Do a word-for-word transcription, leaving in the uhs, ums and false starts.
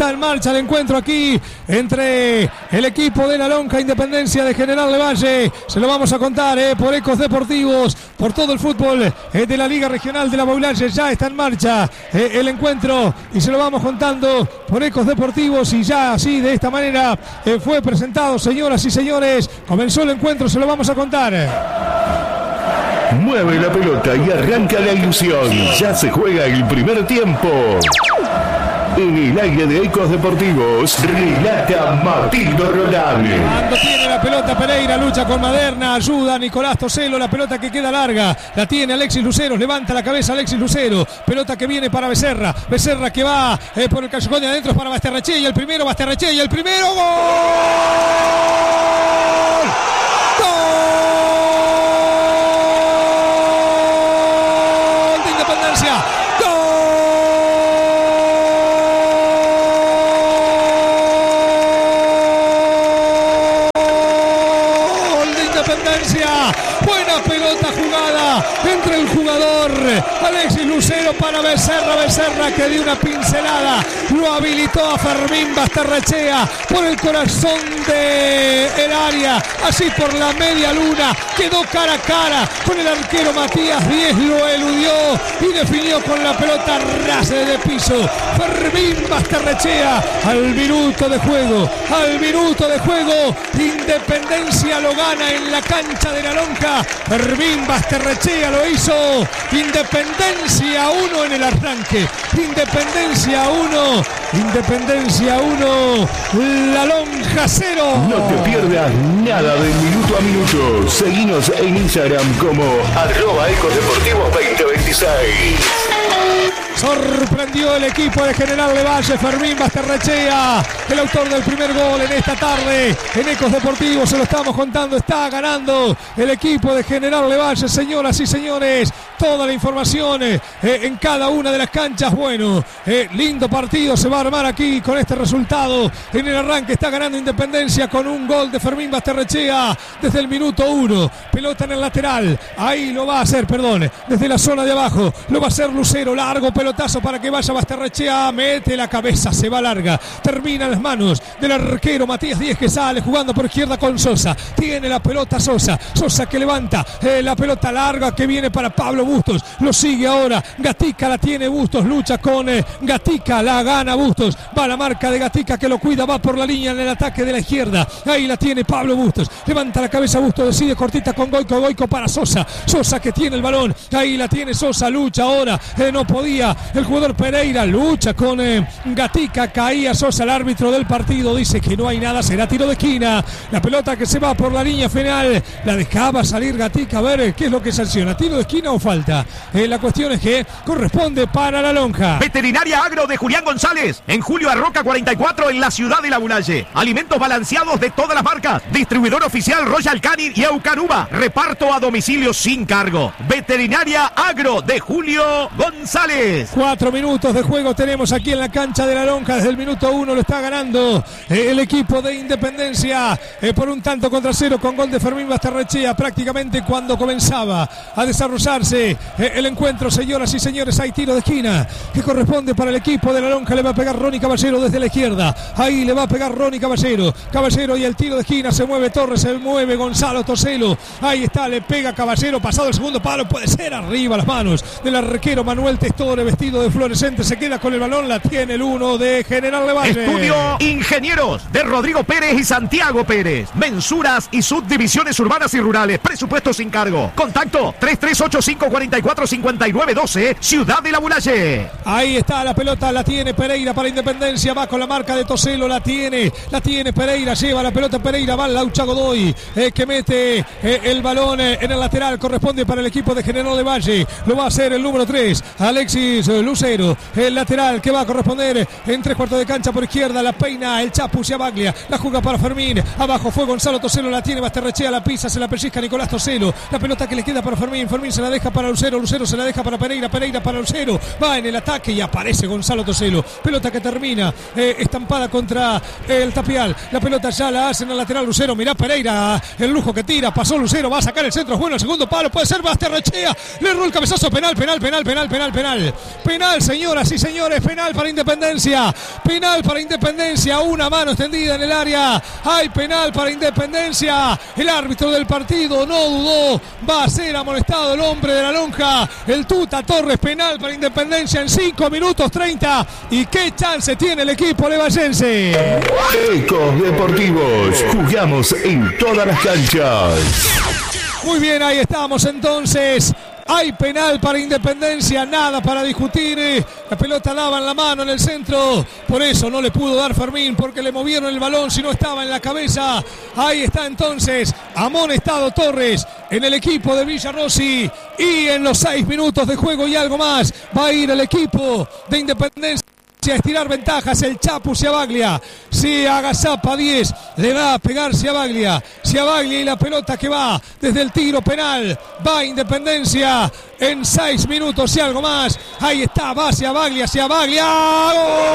está en marcha el encuentro aquí entre el equipo de la Lonja Independencia de General Lavalle. Se lo vamos a contar eh, por Ecos Deportivos, por todo el fútbol eh, de la Liga Regional de la Baulalle. Ya está en marcha eh, el encuentro y se lo vamos contando por Ecos Deportivos, y ya así de esta manera eh, fue presentado, señoras y señores. Comenzó el encuentro, se lo vamos a contar. Mueve la pelota y arranca la ilusión. Ya se juega el primer tiempo. En el aire de Ecos Deportivos, relata Matildo Rolán. Cuando tiene la pelota Pereira, lucha con Maderna, ayuda a Nicolás Toselo, la pelota que queda larga, la tiene Alexis Lucero, levanta la cabeza Alexis Lucero, pelota que viene para Becerra, Becerra que va eh, por el callejón de adentro para Basterrechea, y el primero, Basterrechea, y el primero, ¡gol! ¡Gol de Independencia! Buena pelota jugada entre el jugador Alexis Lucero para Becerra, Becerra que dio una pincelada, lo habilitó a Fermín Basterrechea por el corazón del área, así por la media luna, quedó cara a cara con el arquero Matías Díez, lo eludió y definió con la pelota rasa de piso. Fermín Basterrechea al minuto de juego, al minuto de juego, Independencia lo gana en la cancha de la Lonja. Fermín Basterrechea lo hizo. Independencia uno en el arranque, Independencia uno, Independencia uno, La Lonja cero. No te pierdas nada de minuto a minuto. Seguinos en Instagram como arroba Ecos Deportivos veinte veintiséis. Sorprendió el equipo de General Lavalle, Fermín Basterrechea, el autor del primer gol en esta tarde en Ecos Deportivos, se lo estamos contando, está ganando el equipo de General Lavalle, señoras y señores, toda la información eh, en cada una de las canchas. Bueno, eh, lindo partido se va a armar aquí con este resultado. En el arranque está ganando Independencia con un gol de Fermín Basterrechea desde el minuto uno, pelota en el lateral, ahí lo va a hacer, perdón, desde la zona de abajo, lo va a hacer Lucero, largo pelotazo para que vaya Basterrechea, mete la cabeza, se va larga, termina en las manos del arquero Matías Díez, que sale jugando por izquierda con Sosa, tiene la pelota Sosa, Sosa que levanta eh, la pelota larga que viene para Pablo Bustos, lo sigue ahora Gatica, la tiene Bustos, lucha con eh, Gatica, la gana Bustos, va la marca de Gatica que lo cuida, va por la línea en el ataque de la izquierda, ahí la tiene Pablo Bustos, levanta la cabeza Bustos, decide cortita con Goico, Goico para Sosa, Sosa que tiene el balón, ahí la tiene Sosa, lucha ahora, eh, no podía el jugador Pereira, lucha con eh, Gatica, caía Sosa, el árbitro del partido dice que no hay nada, será tiro de esquina, la pelota que se va por la línea final, la dejaba salir Gatica, a ver qué es lo que sanciona, tiro de esquina o falta, eh, la cuestión es que corresponde para la Lonja. Veterinaria Agro de Julián González, en Julio Arroca cuarenta y cuatro en la ciudad de Lavalle, alimentos balanceados de todas las marcas, distribuidor oficial Royal Canin y Eucanuba, reparto a domicilio sin cargo. Veterinaria Agro de Julio González. Cuatro minutos de juego tenemos aquí en la cancha de la Lonja. Desde el minuto uno lo está ganando eh, el equipo de Independencia eh, por un tanto contra cero con gol de Fermín Basterrechea prácticamente cuando comenzaba a desarrollarse eh, el encuentro. Señoras y señores, hay tiro de esquina que corresponde para el equipo de la Lonja. Le va a pegar Ronnie Caballero desde la izquierda. Ahí le va a pegar Ronnie Caballero. Caballero y el tiro de esquina. Se mueve Torres, se mueve Gonzalo Toselo. Ahí está, le pega Caballero. Pasado el segundo palo, puede ser arriba las manos del arquero Manuel Testore, vestido de fluorescente, se queda con el balón, la tiene el uno de General Lavalle. Estudio Ingenieros de Rodrigo Pérez y Santiago Pérez, mensuras y subdivisiones urbanas y rurales, presupuesto sin cargo, contacto tres tres ocho cinco cuatro cuatro cinco nueve uno dos, Ciudad de Lavalle. Ahí está la pelota, la tiene Pereira para Independencia, va con la marca de Toselo, la tiene, la tiene Pereira, lleva la pelota Pereira, va Laucha Godoy, eh, que mete eh, el balón eh, en el lateral, corresponde para el equipo de General Lavalle, lo va a hacer el número tres, Alexis Lucero, el lateral que va a corresponder en tres cuartos de cancha por izquierda, la peina el Chapu Ciabaglia, la juega para Fermín, abajo fue Gonzalo Toselo, la tiene Basterrechea, la pisa, se la pellizca Nicolás Toselo, la pelota que le queda para Fermín, Fermín se la deja para para Lucero, Lucero se la deja para Pereira, Pereira para Lucero, va en el ataque y aparece Gonzalo Toselo, pelota que termina eh, estampada contra el tapial, la pelota ya la hacen al lateral Lucero, mirá Pereira, el lujo que tira, pasó Lucero, va a sacar el centro, es bueno, el segundo palo, puede ser Basterrechea, le erró el cabezazo, penal, penal, penal, penal, penal, penal, penal, señoras y señores, penal para Independencia, penal para Independencia, una mano extendida en el área, hay penal para Independencia, el árbitro del partido no dudó, va a ser amonestado el hombre de la lonja, el Tuta Torres, penal para Independencia en cinco minutos treinta, y qué chance tiene el equipo levallense. Ecos Deportivos, jugamos en todas las canchas. Muy bien, ahí estamos entonces. Hay penal para Independencia, nada para discutir. La pelota daba en la mano en el centro, por eso no le pudo dar Fermín, porque le movieron el balón si no estaba en la cabeza. Ahí está entonces amonestado Torres en el equipo de Villarrossi, y en los seis minutos de juego y algo más va a ir el equipo de Independencia a estirar ventajas. El Chapu Ciabaglia se agazapa diez, le va a pegar Ciabaglia, Ciabaglia y la pelota que va desde el tiro penal, va Independencia en seis minutos y algo más. Ahí está, va Ciabaglia, Ciabaglia, ¡gol!